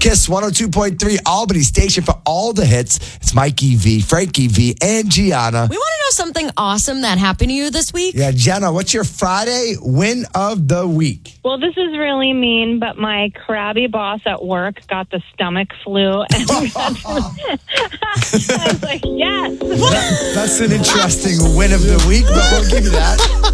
Kiss 102.3 Albany station for all the hits. It's Mikey V, Frankie V, and Gianna. We want to know something awesome that happened to you this week. Yeah, Gianna, what's your Friday win of the week? Well, this is really mean, but my crabby boss at work got the stomach flu. And I was like, yes. That's an interesting win of the week, but we'll give you that.